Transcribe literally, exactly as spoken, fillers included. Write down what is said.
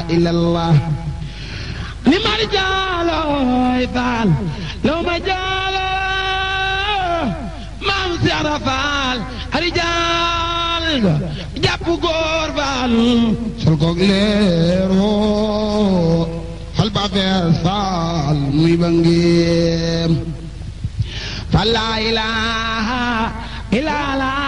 illallah ni mari jaaloy faal law ma jaalo maam si ara faal rijaal jàpp góor faal sol koog leeroo xol ba fees faal muy ba ngeem fa laa ilaaha illallaah